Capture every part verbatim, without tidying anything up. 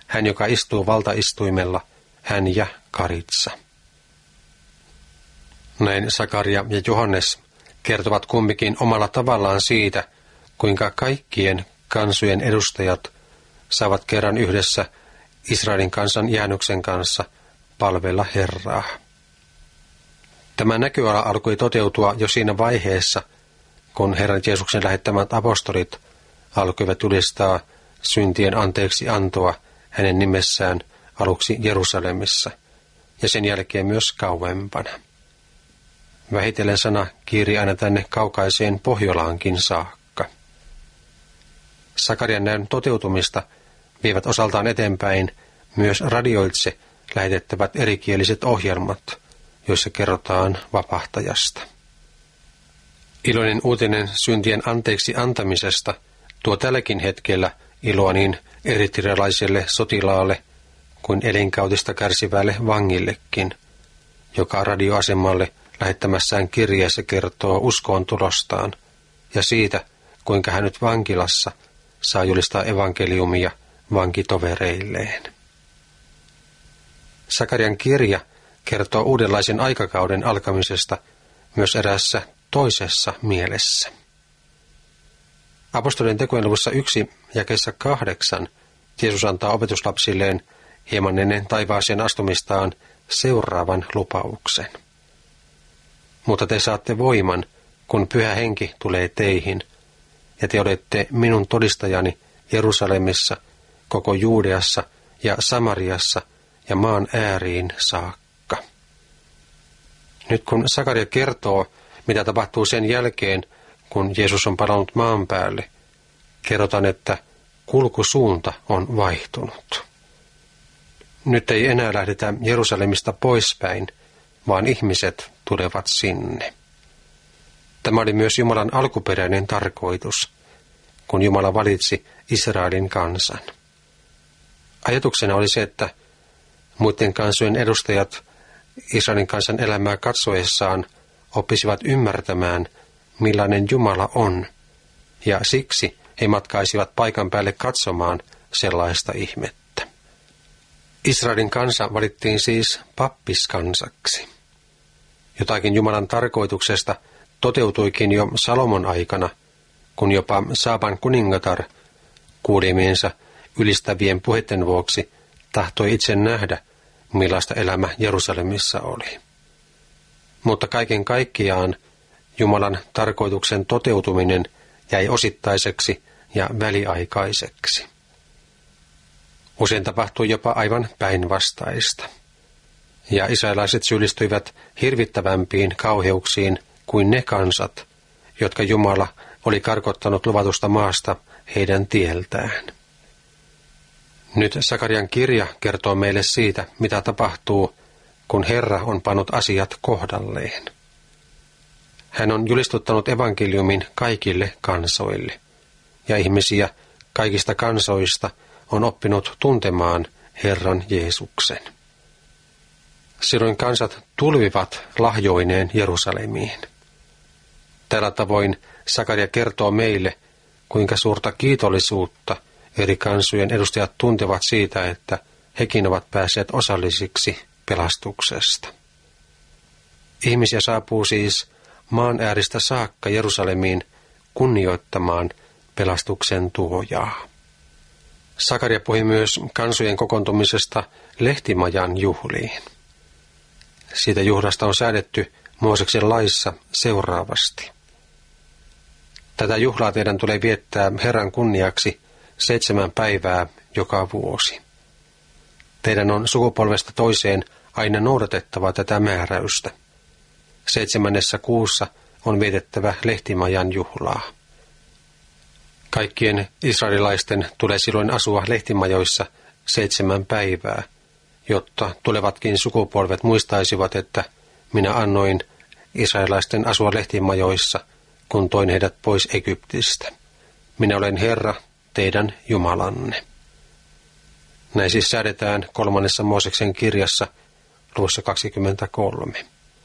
hän joka istuu valtaistuimella, hän ja Karitsa. Näin Sakaria ja Johannes kertovat kumpikin omalla tavallaan siitä, kuinka kaikkien kansojen edustajat saavat kerran yhdessä Israelin kansan jäännöksen kanssa palvella Herraa. Tämä näköala alkoi toteutua jo siinä vaiheessa, kun Herran Jeesuksen lähettämät apostolit alkoivat julistaa syntien anteeksi antoa hänen nimessään aluksi Jerusalemissa ja sen jälkeen myös kauempana. Vähitellen sana kiiri aina tänne kaukaiseen Pohjolaankin saakka. Sakarian näyn toteutumista vievät osaltaan eteenpäin myös radioitse lähetettävät erikieliset ohjelmat, joissa kerrotaan vapahtajasta. Iloinen uutinen syntien anteeksi antamisesta tuo tälläkin hetkellä iloa niin eritrealaiselle sotilaalle kuin elinkautista kärsivälle vangillekin, joka radioasemalle lähettämässään kirjeessä kertoo uskoon tulostaan ja siitä, kuinka hän nyt vankilassa saa julistaa evankeliumia vankitovereilleen. Sakarian kirja kertoo uudenlaisen aikakauden alkamisesta myös eräässä toisessa mielessä. Apostolien tekojen luvussa yksi jakeessa kahdeksan Jeesus antaa opetuslapsilleen hieman ennen taivaaseen astumistaan seuraavan lupauksen. Mutta te saatte voiman, kun Pyhä Henki tulee teihin, ja te olette minun todistajani Jerusalemissa, koko Juudeassa ja Samariassa ja maan ääriin saakka. Nyt kun Sakaria kertoo, mitä tapahtuu sen jälkeen, kun Jeesus on palannut maan päälle, kerrotaan, että kulkusuunta on vaihtunut. Nyt ei enää lähdetä Jerusalemista poispäin, vaan ihmiset tulevat sinne. Tämä oli myös Jumalan alkuperäinen tarkoitus, kun Jumala valitsi Israelin kansan. Ajatuksena oli se, että muiden kansojen edustajat Israelin kansan elämää katsoessaan oppisivat ymmärtämään, millainen Jumala on, ja siksi he matkaisivat paikan päälle katsomaan sellaista ihmettä. Israelin kansa valittiin siis pappiskansaksi. Jotakin Jumalan tarkoituksesta toteutuikin jo Salomon aikana, kun jopa Saaban kuningatar kuulemiensa ylistävien puheiden vuoksi tahtoi itse nähdä, millaista elämä Jerusalemissa oli. Mutta kaiken kaikkiaan Jumalan tarkoituksen toteutuminen jäi osittaiseksi ja väliaikaiseksi. Usein tapahtui jopa aivan päinvastaista. Ja israelaiset syyllistyivät hirvittävämpiin kauheuksiin kuin ne kansat, jotka Jumala oli karkottanut luvatusta maasta heidän tieltään. Nyt Sakarian kirja kertoo meille siitä, mitä tapahtuu, kun Herra on pannut asiat kohdalleen. Hän on julistuttanut evankeliumin kaikille kansoille, ja ihmisiä kaikista kansoista on oppinut tuntemaan Herran Jeesuksen. Silloin kansat tulvivat lahjoineen Jerusalemiin. Tällä tavoin Sakaria kertoo meille, kuinka suurta kiitollisuutta eri kansojen edustajat tuntevat siitä, että hekin ovat päässeet osallisiksi pelastuksesta. Ihmisiä saapuu siis maan ääristä saakka Jerusalemiin kunnioittamaan pelastuksen tuojaa. Sakaria puhui myös kansojen kokoontumisesta lehtimajan juhliin. Siitä juhlasta on säädetty Mooseksen laissa seuraavasti. Tätä juhlaa teidän tulee viettää Herran kunniaksi seitsemän päivää joka vuosi. Teidän on sukupolvesta toiseen aina noudatettava tätä määräystä. Seitsemännessä kuussa on vietettävä lehtimajan juhlaa. Kaikkien israelilaisten tulee silloin asua lehtimajoissa seitsemän päivää, jotta tulevatkin sukupolvet muistaisivat, että minä annoin israelilaisten asua lehtimajoissa, kun toin heidät pois Egyptistä. Minä olen Herra, teidän Jumalanne. Näin siis säädetään kolmannessa Mooseksen kirjassa luvussa kaksikymmentäkolme.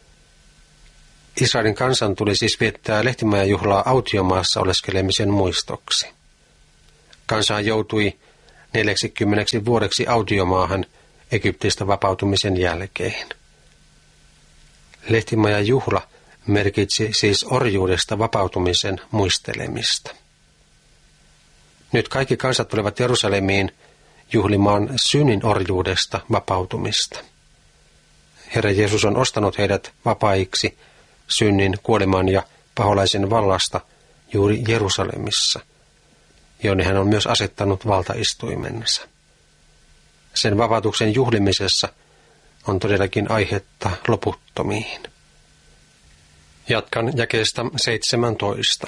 Israelin kansan tuli siis viettää lehtimajajuhlaa autiomaassa oleskelemisen muistoksi. Kansa joutui neljäksikymmeneksi vuodeksi autiomaahan Egyptistä vapautumisen jälkeen. Lehtimajan juhla merkitsi siis orjuudesta vapautumisen muistelemista. Nyt kaikki kansat tulevat Jerusalemiin juhlimaan synnin orjuudesta vapautumista. Herra Jeesus on ostanut heidät vapaiksi synnin, kuoleman ja paholaisen vallasta juuri Jerusalemissa, jonne hän on myös asettanut valtaistuimensa. Sen vapautuksen juhlimisessa on todellakin aihetta loputtomiin. Jatkan jakeesta seitsemäntoista.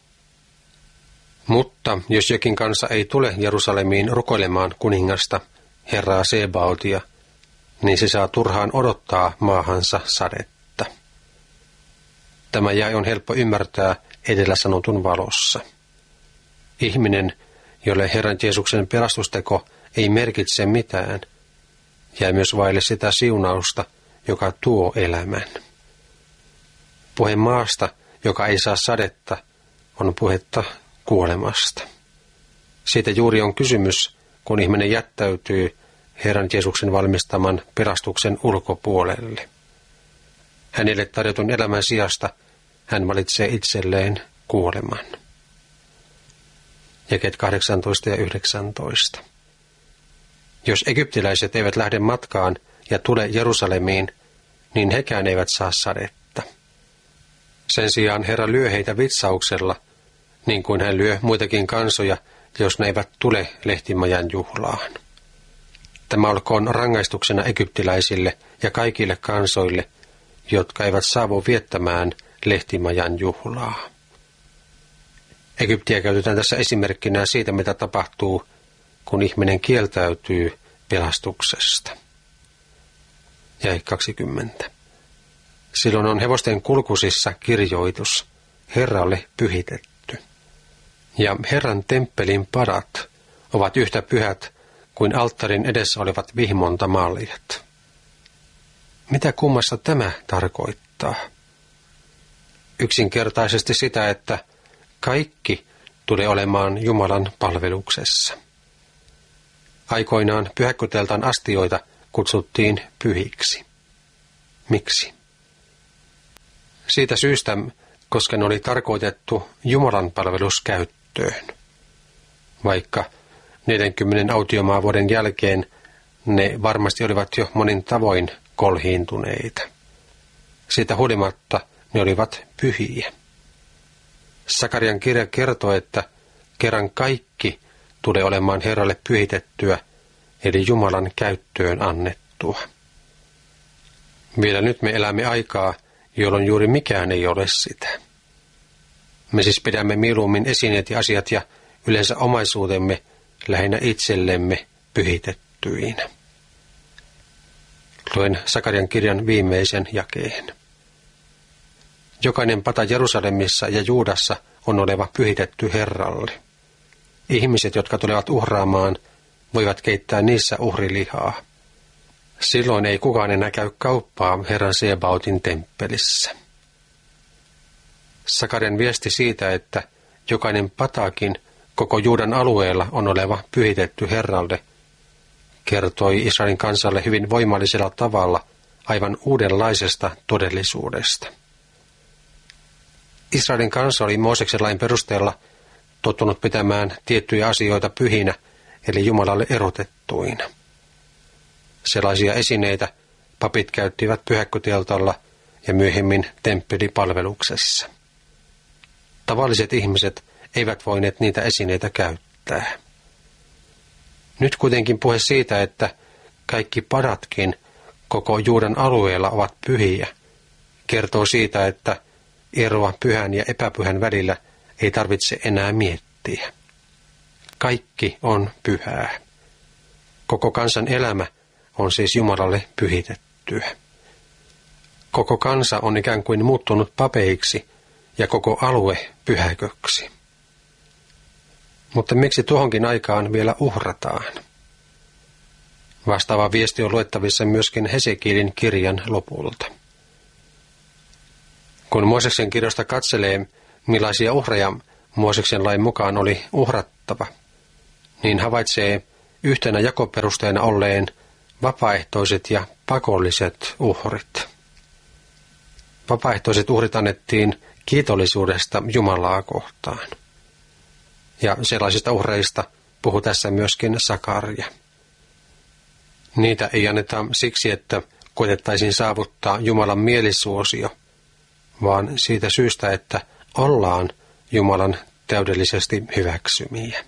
Mutta jos jokin kansa ei tule Jerusalemiin rukoilemaan kuningasta, Herraa Sebaotia, niin se saa turhaan odottaa maahansa sadetta. Tämä jae on helppo ymmärtää edellä sanotun valossa. Ihminen, jolle Herran Jeesuksen pelastusteko ei merkitse mitään, jää myös vaille sitä siunausta, joka tuo elämän. Puhe maasta, joka ei saa sadetta, on puhetta kuolemasta. Siitä juuri on kysymys, kun ihminen jättäytyy Herran Jeesuksen valmistaman pelastuksen ulkopuolelle. Hänelle tarjotun elämän sijasta hän valitsee itselleen kuoleman. Jakeet kahdeksantoista ja yhdeksäntoista. Jos egyptiläiset eivät lähde matkaan ja tule Jerusalemiin, niin hekään eivät saa sadetta. Sen sijaan Herra lyö heitä vitsauksella, niin kuin hän lyö muitakin kansoja, jos ne eivät tule lehtimajan juhlaan. Tämä olkoon rangaistuksena egyptiläisille ja kaikille kansoille, jotka eivät saavu viettämään lehtimajan juhlaa. Egyptiä käytetään tässä esimerkkinä siitä, mitä tapahtuu, kun ihminen kieltäytyy pelastuksesta. Jae kaksikymmentä. Silloin on hevosten kulkusissa kirjoitus, Herralle pyhitetty. Ja Herran temppelin padat ovat yhtä pyhät kuin alttarin edessä olevat vihmontamaljat. Mitä kummassa tämä tarkoittaa? Yksinkertaisesti sitä, että kaikki tulee olemaan Jumalan palveluksessa. Aikoinaan pyhäkköteltan astioita kutsuttiin pyhiksi. Miksi? Siitä syystä, koska ne oli tarkoitettu Jumalan palveluskäyttöön. Vaikka neljänkymmenen autiomaavuoden jälkeen ne varmasti olivat jo monin tavoin kolhiintuneita. Siitä huolimatta ne olivat pyhiä. Sakarian kirja kertoo, että kerran kaikki tulee olemaan Herralle pyhitettyä, eli Jumalan käyttöön annettua. Vielä nyt me elämme aikaa, jolloin juuri mikään ei ole sitä. Me siis pidämme mieluummin esineet ja asiat ja yleensä omaisuutemme lähinnä itsellemme pyhitettyinä. Luen Sakarian kirjan viimeisen jakeen. Jokainen pata Jerusalemissa ja Juudassa on oleva pyhitetty Herralle. Ihmiset, jotka tulevat uhraamaan, voivat keittää niissä uhrilihaa. Silloin ei kukaan enää käy kauppaa Herran Sebaotin temppelissä. Sakarian viesti siitä, että jokainen patakin koko Juudan alueella on oleva pyhitetty Herralle, kertoi Israelin kansalle hyvin voimallisella tavalla aivan uudenlaisesta todellisuudesta. Israelin kansa oli Mooseksen lain perusteella tottunut pitämään tiettyjä asioita pyhinä, eli Jumalalle erotettuina. Sellaisia esineitä papit käyttivät pyhäkköteltalla ja myöhemmin temppelipalveluksessa. Tavalliset ihmiset eivät voineet niitä esineitä käyttää. Nyt kuitenkin puhe siitä, että kaikki padatkin koko Juudan alueella ovat pyhiä, kertoo siitä, että eroa pyhän ja epäpyhän välillä ei tarvitse enää miettiä. Kaikki on pyhää. Koko kansan elämä on siis Jumalalle pyhitettyä. Koko kansa on ikään kuin muuttunut papeiksi ja koko alue pyhäköksi. Mutta miksi tuohonkin aikaan vielä uhrataan? Vastaava viesti on luettavissa myöskin Hesekielin kirjan lopulta. Kun Mooseksen kirjoista katselee, millaisia uhreja Mooseksen lain mukaan oli uhrattava, niin havaitsee, yhtenä jakoperusteena olleen vapaaehtoiset ja pakolliset uhrit. Vapaaehtoiset uhrit annettiin kiitollisuudesta Jumalaa kohtaan. Ja sellaisista uhreista puhuu tässä myöskin Sakaria. Niitä ei anneta siksi, että koetettaisiin saavuttaa Jumalan mielisuosio, vaan siitä syystä, että ollaan Jumalan täydellisesti hyväksymiä.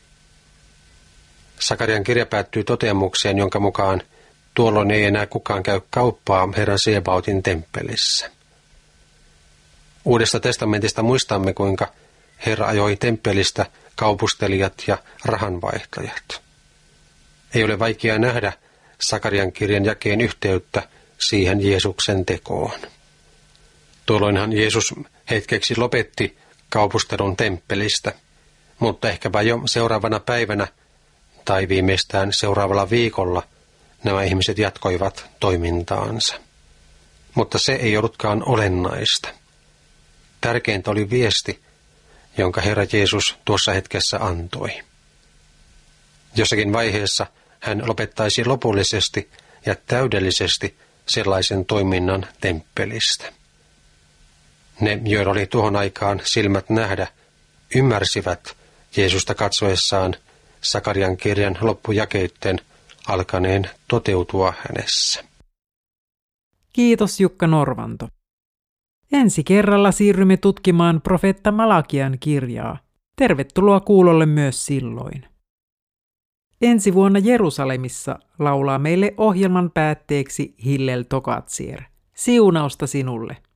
Sakarian kirja päättyy toteamukseen, jonka mukaan tuolloin ei enää kukaan käy kauppaa Herran Sebaotin temppelissä. Uudesta testamentista muistamme, kuinka Herra ajoi temppelistä kaupustelijat ja rahanvaihtajat. Ei ole vaikea nähdä Sakarian kirjan jakeen yhteyttä siihen Jeesuksen tekoon. Tuolloinhan Jeesus hetkeksi lopetti kaupustelun temppelistä, mutta ehkäpä jo seuraavana päivänä tai viimeistään seuraavalla viikolla nämä ihmiset jatkoivat toimintaansa. Mutta se ei ollutkaan olennaista. Tärkeintä oli viesti, jonka Herra Jeesus tuossa hetkessä antoi. Jossakin vaiheessa hän lopettaisi lopullisesti ja täydellisesti sellaisen toiminnan temppelistä. Ne, joilla oli tuohon aikaan silmät nähdä, ymmärsivät Jeesusta katsoessaan Sakarian kirjan loppujakeitten alkaneen toteutua hänessä. Kiitos Jukka Norvanto. Ensi kerralla siirrymme tutkimaan profeetta Malakian kirjaa. Tervetuloa kuulolle myös silloin. Ensi vuonna Jerusalemissa laulaa meille ohjelman päätteeksi Hillel Tokatsier. Siunausta sinulle!